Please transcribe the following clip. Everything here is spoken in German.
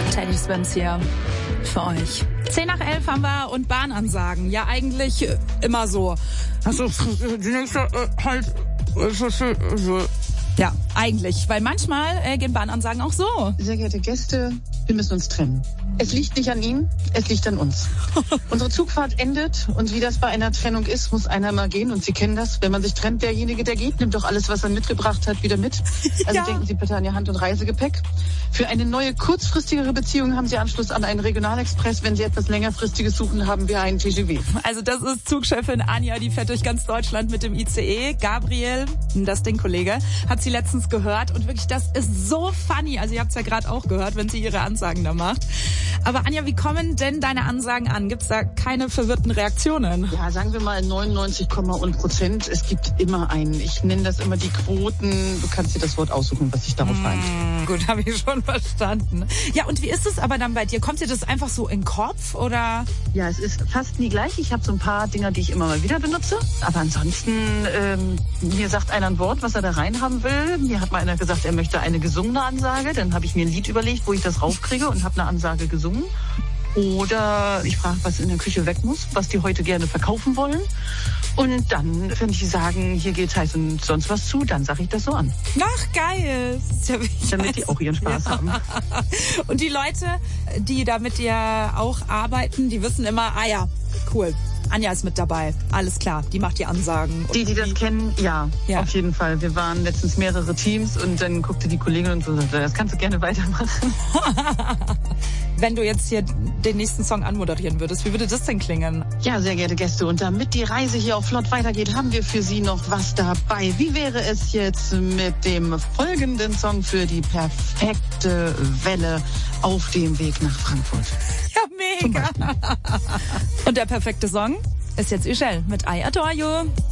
Teddy Swims hier für euch. 10:11 haben wir und Bahnansagen. Ja, eigentlich immer so. Also, die nächste halt. Ja, eigentlich. Weil manchmal gehen Bahnansagen auch so. Sehr geehrte Gäste, wir müssen uns trennen. Es liegt nicht an Ihnen, es liegt an uns. Unsere Zugfahrt endet und wie das bei einer Trennung ist, muss einer mal gehen. Und Sie kennen das, wenn man sich trennt, derjenige, der geht, nimmt doch alles, was er mitgebracht hat, wieder mit. Also ja. Denken Sie bitte an Ihr Hand- und Reisegepäck. Für eine neue, kurzfristigere Beziehung haben Sie Anschluss an einen Regionalexpress. Wenn Sie etwas längerfristiges suchen, haben wir einen TGV. Also das ist Zugchefin Anja, die fährt durch ganz Deutschland mit dem ICE. Gabriel, das Ding-Kollege, hat sie letztens gehört. Und wirklich, das ist so funny. Also ihr habt es ja gerade auch gehört, wenn sie ihre Ansagen da macht. Aber Anja, wie kommen denn deine Ansagen an? Gibt's da keine verwirrten Reaktionen? Ja, sagen wir mal 99,1%. Es gibt immer einen. Ich nenne das immer die Quoten. Du kannst dir das Wort aussuchen, was sich darauf reimt. Gut, habe ich schon verstanden. Ja, und wie ist es aber dann bei dir? Kommt dir das einfach so in den Kopf oder? Ja, es ist fast nie gleich. Ich habe so ein paar Dinger, die ich immer mal wieder benutze. Aber ansonsten, mir sagt einer ein Wort, was er da reinhaben will. Mir hat mal einer gesagt, er möchte eine gesungene Ansage. Dann habe ich mir ein Lied überlegt, wo ich das raufkriege und habe eine Ansage gesungen. Oder ich frage, was in der Küche weg muss, was die heute gerne verkaufen wollen. Und dann, wenn die sagen, hier geht's heiß und sonst was zu, dann sage ich das so an. Ach, geil. Ja, damit die auch ihren Spaß haben. Und die Leute, die da mit dir auch arbeiten, die wissen immer, ah ja, cool. Anja ist mit dabei. Alles klar, die macht die Ansagen. Die das kennen, ja, auf jeden Fall. Wir waren letztens mehrere Teams und dann guckte die Kollegin und so, das kannst du gerne weitermachen. Wenn du jetzt hier den nächsten Song anmoderieren würdest, wie würde das denn klingen? Ja, sehr geehrte Gäste, und damit die Reise hier auch flott weitergeht, haben wir für Sie noch was dabei. Wie wäre es jetzt mit dem folgenden Song für die perfekte Welle auf dem Weg nach Frankfurt? Ja, mega. Und der perfekte Song ist jetzt Üschel mit I Adore You.